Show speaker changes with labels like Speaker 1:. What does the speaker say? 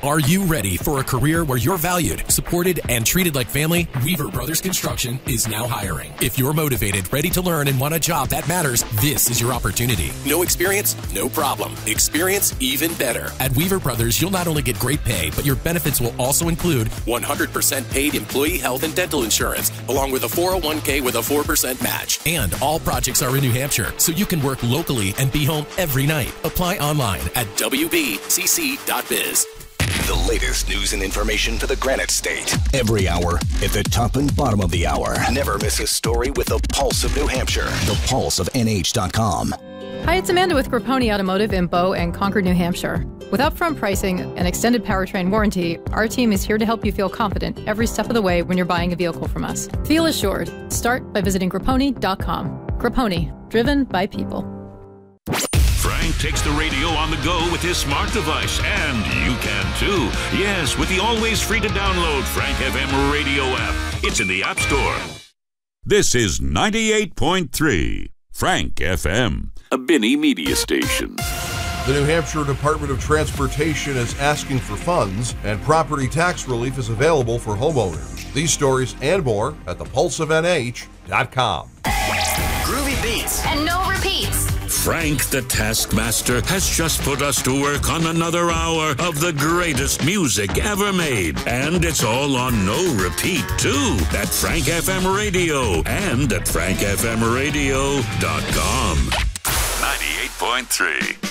Speaker 1: Are you ready for a career where you're valued, supported, and treated like family? Weaver Brothers Construction is now hiring. If you're motivated, ready to learn, and want a job that matters, this is your opportunity. No experience? No problem. Experience? Even better. At Weaver Brothers, you'll not only get great pay, but your benefits will also include 100% paid employee health and dental insurance, along with a 401k with a 4% match. And all projects are in New Hampshire, so you can work locally and be home every night. Apply online at wbcc.biz.
Speaker 2: The latest news and information for the Granite State. Every hour at the top and bottom of the hour. Never miss a story with the Pulse of New Hampshire. The Pulse of NH.com.
Speaker 3: Hi, it's Amanda with Grapponi Automotive in Bow and Concord, New Hampshire. With upfront pricing and extended powertrain warranty, our team is here to help you feel confident every step of the way when you're buying a vehicle from us. Feel assured. Start by visiting Grapponi.com. Grapponi, driven by people.
Speaker 4: Frank takes the radio on the go with his smart device, and you can too. Yes, with the always free to download Frank FM radio app. It's in the App Store. This is 98.3 Frank FM, a Binney media station.
Speaker 5: The New Hampshire Department of Transportation is asking for funds, and property tax relief is available for homeowners. These stories and more at thepulseofnh.com.
Speaker 6: Groovy beats
Speaker 7: and no repeats.
Speaker 4: Frank the Taskmaster has just put us to work on another hour of the greatest music ever made. And it's all on no repeat, too, at Frank FM Radio and at frankfmradio.com. 98.3